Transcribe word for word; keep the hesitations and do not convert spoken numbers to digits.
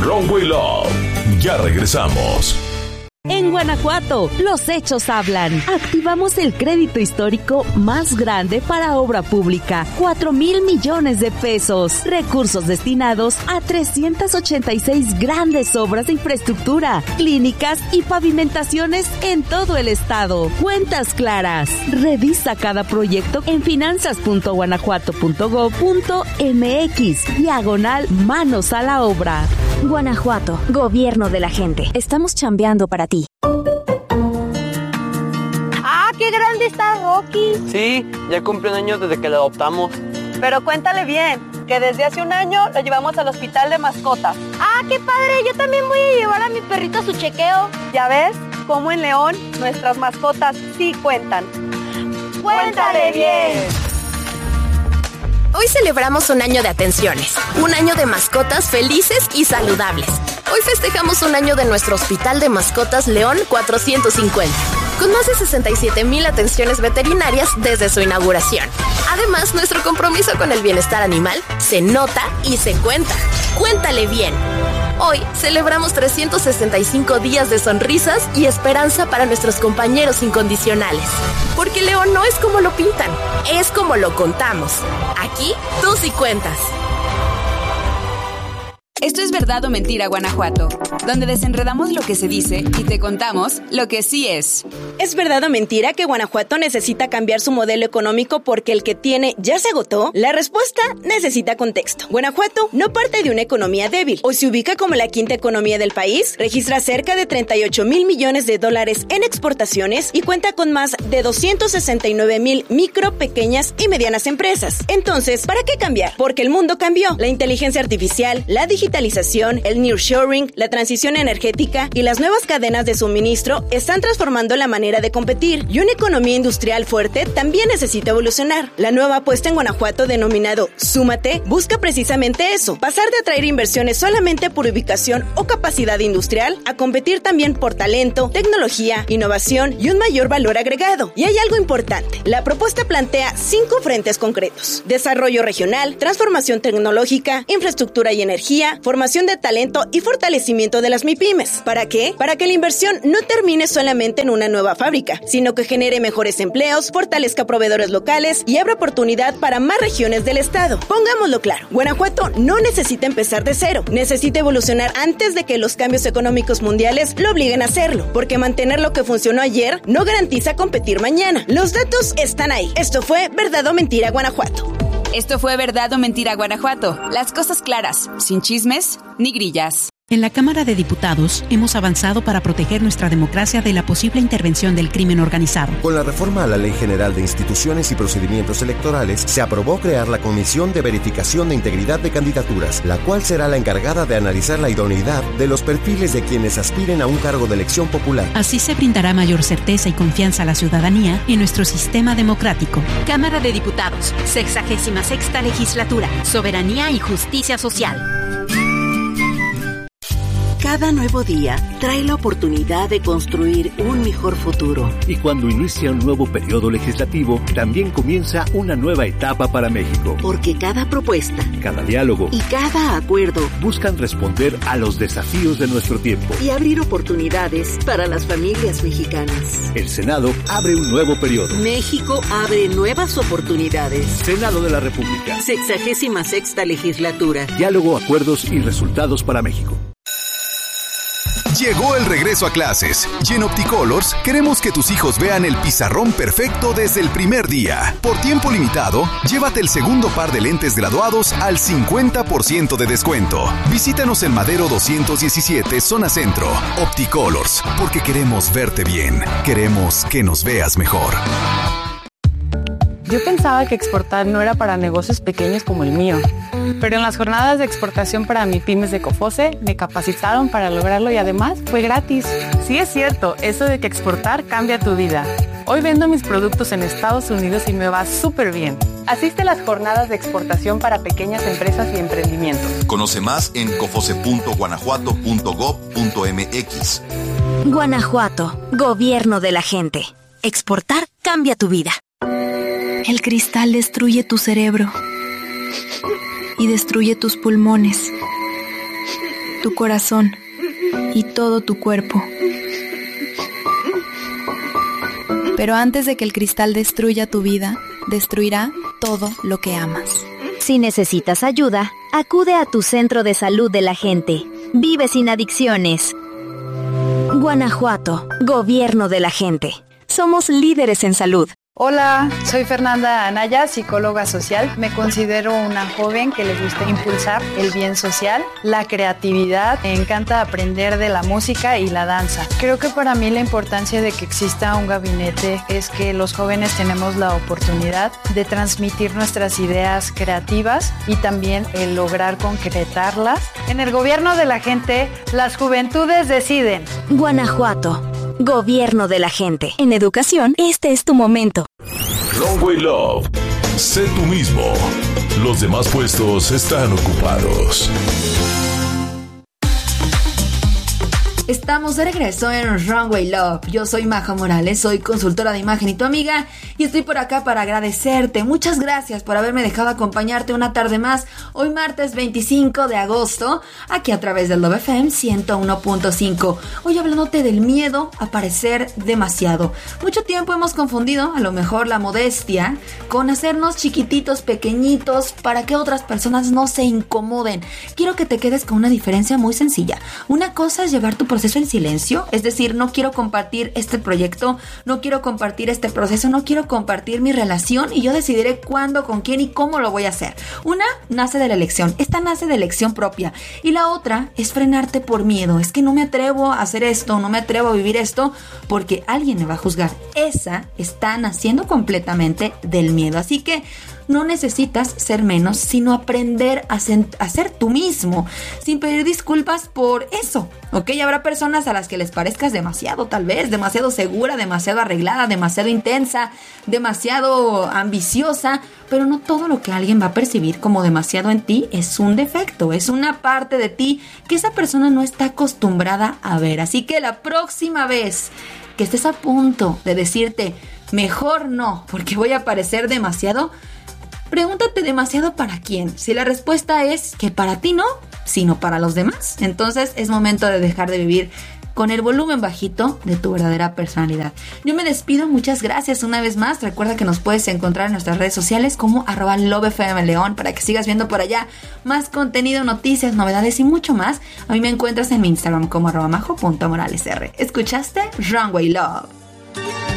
Runway Love. Ya regresamos. En Guanajuato, los hechos hablan. Activamos el crédito histórico más grande para obra pública, cuatro mil millones de pesos. Recursos destinados a trescientas ochenta y seis grandes obras de infraestructura, clínicas y pavimentaciones en todo el estado. Cuentas claras. Revisa cada proyecto en finanzas punto guanajuato punto gob punto mx, diagonal manos a la obra. Guanajuato, gobierno de la gente. Estamos chambeando para ti. ¡Ah, qué grande está Rocky! Sí, ya cumplió un año desde que lo adoptamos. Pero cuéntale bien, que desde hace un año lo llevamos al hospital de mascotas. ¡Ah, qué padre! Yo también voy a llevar a mi perrito a su chequeo. ¿Ya ves? Como en León, nuestras mascotas sí cuentan. ¡Cuéntale bien! Hoy celebramos un año de atenciones, un año de mascotas felices y saludables. Hoy festejamos un año de nuestro Hospital de Mascotas León cuatrocientos cincuenta, con más de sesenta y siete mil atenciones veterinarias desde su inauguración. Además, nuestro compromiso con el bienestar animal se nota y se cuenta. ¡Cuéntale bien! Hoy celebramos trescientos sesenta y cinco días de sonrisas y esperanza para nuestros compañeros incondicionales. Porque León no es como lo pintan, es como lo contamos. Aquí, tú sí cuentas. Esto es Verdad o Mentira, Guanajuato, donde desenredamos lo que se dice y te contamos lo que sí es. ¿Es verdad o mentira que Guanajuato necesita cambiar su modelo económico porque el que tiene ya se agotó? La respuesta necesita contexto. Guanajuato no parte de una economía débil, o se ubica como la quinta economía del país, registra cerca de treinta y ocho mil millones de dólares en exportaciones y cuenta con más de doscientos sesenta y nueve mil micro, pequeñas y medianas empresas. Entonces, ¿para qué cambiar? Porque el mundo cambió. La inteligencia artificial, la digitalización, el nearshoring, la transición energética y las nuevas cadenas de suministro están transformando la manera de competir, y una economía industrial fuerte también necesita evolucionar. La nueva apuesta en Guanajuato, denominado Súmate, busca precisamente eso: pasar de atraer inversiones solamente por ubicación o capacidad industrial a competir también por talento, tecnología, innovación y un mayor valor agregado. Y hay algo importante: la propuesta plantea cinco frentes concretos: desarrollo regional, transformación tecnológica, infraestructura y energía, formación de talento y fortalecimiento de las MIPYMES. ¿Para qué? Para que la inversión no termine solamente en una nueva fábrica, sino que genere mejores empleos, fortalezca proveedores locales y abra oportunidad para más regiones del estado. Pongámoslo claro, Guanajuato no necesita empezar de cero, necesita evolucionar antes de que los cambios económicos mundiales lo obliguen a hacerlo, porque mantener lo que funcionó ayer no garantiza competir mañana. Los datos están ahí. Esto fue Verdad o Mentira, Guanajuato. Esto fue Verdad o Mentira, Guanajuato. Las cosas claras, sin chismes ni grillas. En la Cámara de Diputados hemos avanzado para proteger nuestra democracia de la posible intervención del crimen organizado. Con la reforma a la Ley General de Instituciones y Procedimientos Electorales, se aprobó crear la Comisión de Verificación de Integridad de Candidaturas, la cual será la encargada de analizar la idoneidad de los perfiles de quienes aspiren a un cargo de elección popular. Así se brindará mayor certeza y confianza a la ciudadanía en nuestro sistema democrático. Cámara de Diputados, sexagésima sexta legislatura, soberanía y justicia social. Cada nuevo día trae la oportunidad de construir un mejor futuro. Y cuando inicia un nuevo periodo legislativo, también comienza una nueva etapa para México. Porque cada propuesta, cada diálogo y cada acuerdo buscan responder a los desafíos de nuestro tiempo y abrir oportunidades para las familias mexicanas. El Senado abre un nuevo periodo. México abre nuevas oportunidades. Senado de la República. Sexagésima sexta legislatura. Diálogo, acuerdos y resultados para México. Llegó el regreso a clases y en Opticolors queremos que tus hijos vean el pizarrón perfecto desde el primer día. Por tiempo limitado, llévate el segundo par de lentes graduados al cincuenta por ciento de descuento. Visítanos en Madero doscientos diecisiete, zona centro. Opticolors, porque queremos verte bien. Queremos que nos veas mejor. Yo pensaba que exportar no era para negocios pequeños como el mío, pero en las jornadas de exportación para MIPYMES de COFOCE me capacitaron para lograrlo y además fue gratis. Sí es cierto, eso de que exportar cambia tu vida. Hoy vendo mis productos en Estados Unidos y me va súper bien. Asiste a las jornadas de exportación para pequeñas empresas y emprendimientos. Conoce más en cofoce punto guanajuato punto gob punto mx. Guanajuato, gobierno de la gente. Exportar cambia tu vida. El cristal destruye tu cerebro y destruye tus pulmones. tu corazón y todo tu cuerpo. Pero antes de que el cristal destruya tu vida, destruirá todo lo que amas. Si necesitas ayuda, acude a tu centro de salud de la gente. Vive sin adicciones. Guanajuato, gobierno de la gente. Somos líderes en salud. Hola, soy Fernanda Anaya, psicóloga social. Me considero una joven que le gusta impulsar el bien social, la creatividad. Me encanta aprender de la música y la danza. Creo que para mí la importancia de que exista un gabinete es que los jóvenes tenemos la oportunidad de transmitir nuestras ideas creativas y también el lograr concretarlas. En el gobierno de la gente, las juventudes deciden. Guanajuato, gobierno de la gente. En educación, este es tu momento. Runway Love. Sé tú mismo. Los demás puestos están ocupados. Estamos de regreso en Runway Love. Yo soy Maja Morales, soy consultora de imagen y tu amiga, y estoy por acá para agradecerte. Muchas gracias por haberme dejado acompañarte una tarde más, hoy martes veinticinco de agosto, aquí a través del Love F M ciento uno punto cinco. Hoy hablándote del miedo a parecer demasiado. Mucho tiempo hemos confundido a lo mejor la modestia con hacernos chiquititos, pequeñitos, para que otras personas no se incomoden. Quiero que te quedes con una diferencia muy sencilla. Una cosa es llevar tu proceso en silencio, es decir, no quiero compartir este proyecto, no quiero compartir este proceso, no quiero compartir mi relación y yo decidiré cuándo, con quién y cómo lo voy a hacer. Una nace de la elección, esta nace de elección propia, y la otra es frenarte por miedo. Es que no me atrevo a hacer esto, no me atrevo a vivir esto porque alguien me va a juzgar. Esa está naciendo completamente del miedo, así que no necesitas ser menos, sino aprender a, sen- a ser tú mismo, sin pedir disculpas por eso, ¿ok? Habrá personas a las que les parezcas demasiado, tal vez, demasiado segura, demasiado arreglada, demasiado intensa, demasiado ambiciosa, pero no todo lo que alguien va a percibir como demasiado en ti es un defecto, es una parte de ti que esa persona no está acostumbrada a ver. Así que la próxima vez que estés a punto de decirte, mejor no, porque voy a parecer demasiado, pregúntate demasiado para quién. Si la respuesta es que para ti no, sino para los demás, entonces es momento de dejar de vivir con el volumen bajito de tu verdadera personalidad. Yo me despido, muchas gracias una vez más. Recuerda que nos puedes encontrar en nuestras redes sociales como arroba lovefmleón para que sigas viendo por allá más contenido, noticias, novedades y mucho más. A mí me encuentras en mi Instagram como arroba majo punto moralesr. ¿Escuchaste? Runway Love.